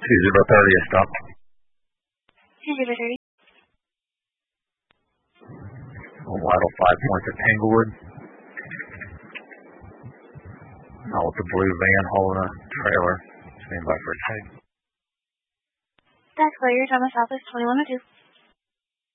2-0-30, stop. 2-0-30. Waddle 5 points at Tanglewood. Out with the blue van hauling a trailer. Stand by for a tag. That's clear. Thomas Southwest 21-2.